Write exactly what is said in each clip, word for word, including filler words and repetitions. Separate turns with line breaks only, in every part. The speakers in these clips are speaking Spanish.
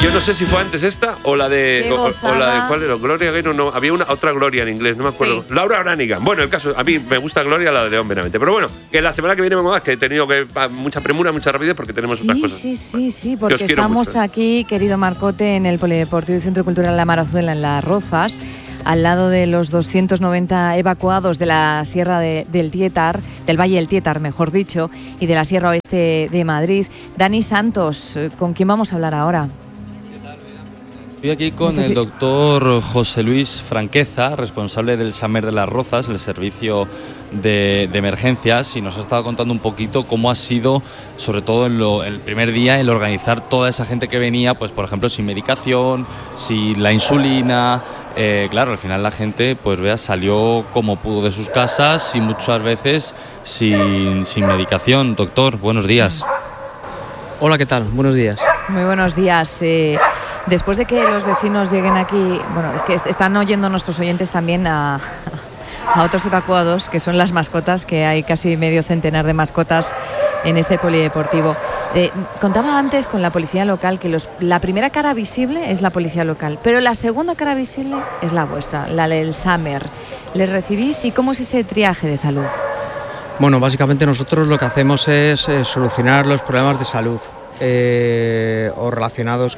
yo no sé si fue antes esta o la de... O, o la de ¿cuál era? Gloria Gaynor, no, había una otra Gloria en inglés, no me acuerdo. Sí. Laura Branigan. Bueno, el caso, a mí me gusta Gloria, la de León Benavente. Pero bueno, que la semana que viene vengo más, que he tenido que mucha premura, mucha rapidez, porque tenemos
sí,
otras cosas.
Sí, sí, sí, porque estamos aquí, querido Marcote, en el Polideportivo y Centro Cultural La Marazuela, en Las Rozas, al lado de los doscientos noventa evacuados de la Sierra de, del Tietar, del Valle del Tietar, mejor dicho, y de la Sierra Oeste de Madrid. Dani Santos, ¿con quién vamos a hablar ahora?
Estoy aquí con el doctor José Luis Franqueza, responsable del SAMER de Las Rozas, el servicio de, de emergencias, y nos ha estado contando un poquito cómo ha sido, sobre todo en lo, el primer día, el organizar toda esa gente que venía, pues por ejemplo, sin medicación, sin la insulina. Eh, claro, al final la gente, pues vea, salió como pudo de sus casas y muchas veces sin, sin medicación. Doctor, buenos días.
Hola, ¿qué tal? Buenos días.
Muy buenos días. Eh, después de que los vecinos lleguen aquí, bueno, es que están oyendo nuestros oyentes también a, a otros evacuados, que son las mascotas, que hay casi medio centenar de mascotas en este polideportivo. Eh, contaba antes con la policía local que los, la primera cara visible es la policía local, pero la segunda cara visible es la vuestra, la del SAMER. ¿Les recibís y cómo es ese triaje de salud?
Bueno, básicamente nosotros lo que hacemos es eh, solucionar los problemas de salud eh, o relacionados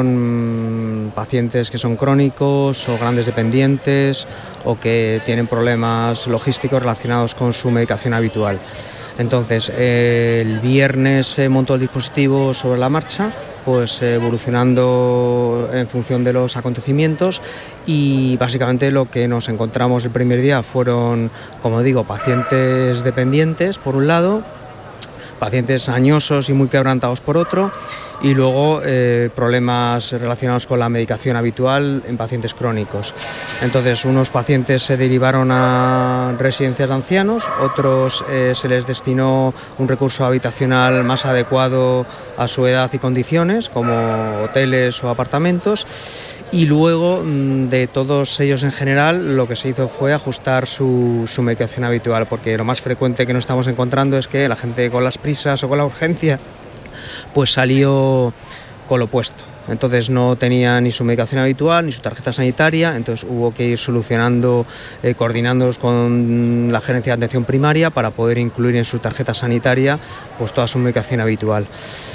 con pacientes que son crónicos o grandes dependientes o que tienen problemas logísticos relacionados con su medicación habitual. Entonces, eh, el viernes se montó el dispositivo sobre la marcha, pues evolucionando en función de los acontecimientos, y básicamente lo que nos encontramos el primer día fueron, como digo, pacientes dependientes por un lado, pacientes añosos y muy quebrantados por otro, y luego eh, problemas relacionados con la medicación habitual en pacientes crónicos. Entonces, unos pacientes se derivaron a residencias de ancianos, otros eh, se les destinó un recurso habitacional más adecuado a su edad y condiciones, como hoteles o apartamentos, y luego de todos ellos en general lo que se hizo fue ajustar su, su medicación habitual, porque lo más frecuente que nos estamos encontrando es que la gente con las prisas o con la urgencia pues salió con lo opuesto. Entonces no tenía ni su medicación habitual ni su tarjeta sanitaria, entonces hubo que ir solucionando, eh, coordinándonos con la gerencia de atención primaria para poder incluir en su tarjeta sanitaria pues toda su medicación habitual.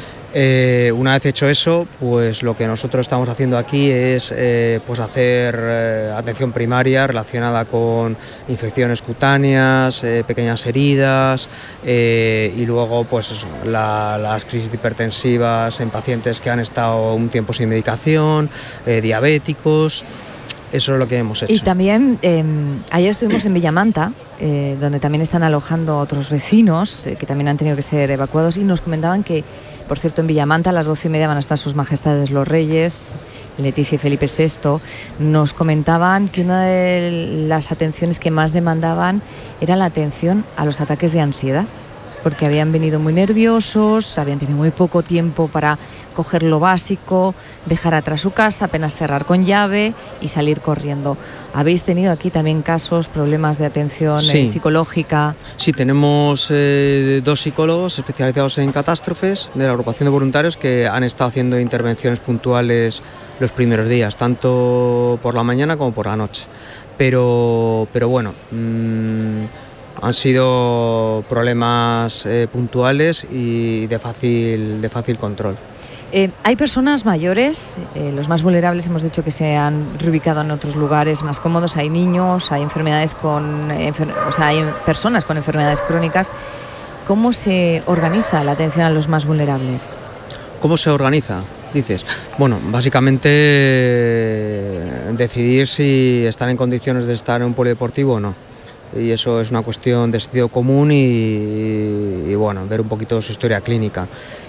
Eh, una vez hecho eso, pues lo que nosotros estamos haciendo aquí es eh, pues hacer eh, atención primaria relacionada con infecciones cutáneas, eh, pequeñas heridas eh, y luego pues eso, la, las crisis hipertensivas en pacientes que han estado un tiempo sin medicación, eh, diabéticos. Eso es lo que hemos hecho.
Y también, eh, ayer estuvimos en Villamanta, eh, donde también están alojando otros vecinos eh, que también han tenido que ser evacuados, y nos comentaban que, por cierto, en Villamanta a las doce y media van a estar sus majestades los reyes, Leticia y Felipe sexto. Nos comentaban que una de las atenciones que más demandaban era la atención a los ataques de ansiedad, porque habían venido muy nerviosos, habían tenido muy poco tiempo para coger lo básico, dejar atrás su casa, apenas cerrar con llave y salir corriendo. ¿Habéis tenido aquí también casos, problemas de atención
sí.
eh, psicológica?
Sí, tenemos eh, dos psicólogos especializados en catástrofes de la agrupación de voluntarios que han estado haciendo intervenciones puntuales los primeros días, tanto por la mañana como por la noche. Pero, pero bueno... Mmm, han sido problemas eh, puntuales y de fácil, de fácil control.
Eh, hay personas mayores, eh, los más vulnerables hemos dicho que se han reubicado en otros lugares más cómodos, hay niños, hay enfermedades con, enfer- o sea, hay personas con enfermedades crónicas. ¿Cómo se organiza la atención a los más vulnerables?
¿Cómo se organiza? Dices, bueno, básicamente eh, decidir si están en condiciones de estar en un polideportivo o no. Y eso es una cuestión de sentido común y, y bueno, ver un poquito su historia clínica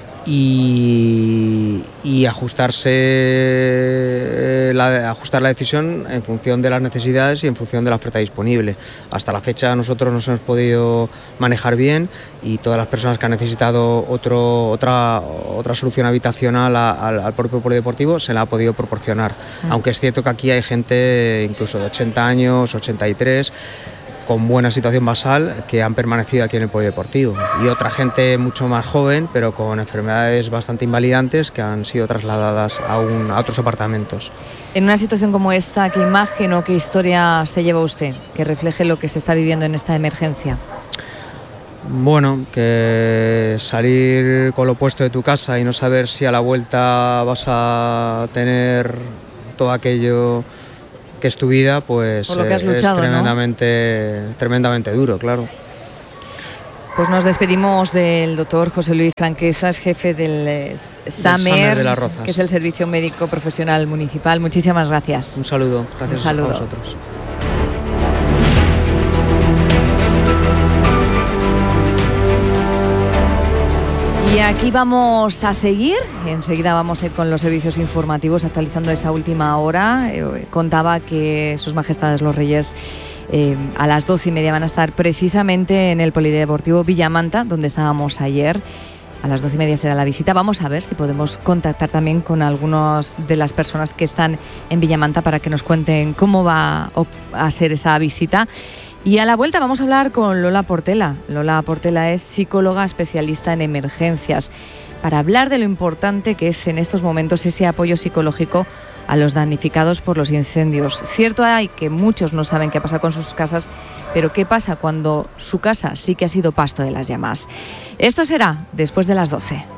y, y ajustarse la, ajustar la decisión en función de las necesidades y en función de la oferta disponible. Hasta la fecha nosotros nos hemos podido manejar bien y todas las personas que han necesitado otro, otra, otra solución habitacional a, al, al propio polideportivo se la ha podido proporcionar, mm. aunque es cierto que aquí hay gente incluso de ochenta años, ochenta y tres, con buena situación basal que han permanecido aquí en el polideportivo, y otra gente mucho más joven pero con enfermedades bastante invalidantes que han sido trasladadas a, un, a otros apartamentos.
En una situación como esta, ¿qué imagen o qué historia se lleva usted que refleje lo que se está viviendo en esta emergencia?
Bueno, que salir con lo opuesto de tu casa y no saber si a la vuelta vas a tener todo aquello que es tu vida, pues
Por lo que has
eh,
luchado,
es tremendamente,
¿no?
tremendamente duro, claro.
Pues nos despedimos del doctor José Luis Franqueza, es jefe del eh, SAMER,
de las Rozas,
que es el Servicio Médico Profesional Municipal. Muchísimas gracias.
Un saludo, gracias
Un saludo.
a vosotros.
Y aquí vamos a seguir, enseguida vamos a ir con los servicios informativos actualizando esa última hora. Eh, contaba que Sus Majestades los Reyes eh, a las doce y media van a estar precisamente en el Polideportivo Villamanta, donde estábamos ayer. A las doce y media será la visita. Vamos a ver si podemos contactar también con algunas de las personas que están en Villamanta para que nos cuenten cómo va a ser esa visita. Y a la vuelta vamos a hablar con Lola Portela. Lola Portela es psicóloga especialista en emergencias, para hablar de lo importante que es en estos momentos ese apoyo psicológico a los damnificados por los incendios. Cierto hay que muchos no saben qué pasa con sus casas, pero ¿qué pasa cuando su casa sí que ha sido pasto de las llamas? Esto será después de las doce.